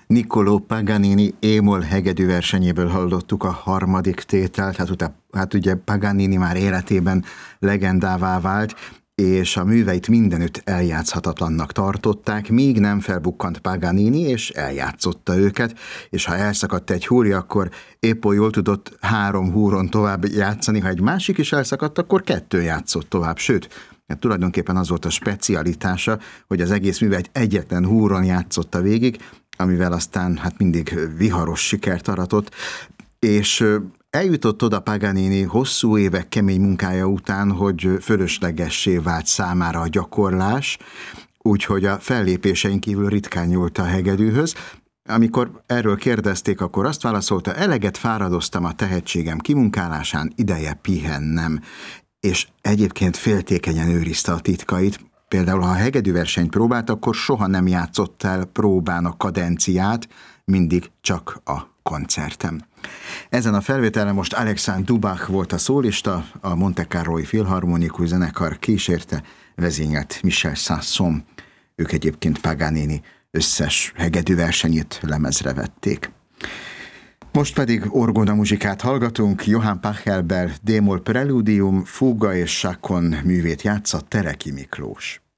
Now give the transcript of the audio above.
Niccolò Paganini é-moll hegedű versenyéből hallottuk a harmadik tételt, hát ugye Paganini már életében legendává vált, és a műveit mindenütt eljátszhatatlannak tartották, míg nem felbukkant Paganini, és eljátszotta őket, és ha elszakadt egy húrja, akkor épp oly jól tudott 3 húron tovább játszani, ha egy másik is elszakadt, akkor 2 játszott tovább, sőt, hát tulajdonképpen az volt a specialitása, hogy az egész művet egyetlen húron játszotta végig, amivel aztán hát mindig viharos sikert aratott, és eljutott oda Paganini hosszú évek kemény munkája után, hogy fölöslegessé vált számára a gyakorlás, úgyhogy a fellépésein kívül ritkán nyúlt a hegedűhöz. Amikor erről kérdezték, akkor azt válaszolta: eleget fáradoztam a tehetségem kimunkálásán, ideje pihennem. És egyébként féltékenyen őrizte a titkait. Például, ha a hegedűversenyt próbált, akkor soha nem játszott el próbán a kadenciát, mindig csak a koncerten. Ezen a felvételen most Alexandre Dubach volt a szólista, a Monte Carlói Filharmonikus Zenekar kísérte, vezényelt Michel Sasson. Ők egyébként Paganini összes hegedűversenyét lemezre vették. Most pedig orgona muzsikát hallgatunk, Johann Pachelbel D-moll preludium, fuga és sakon művét játsza Tereki Miklós.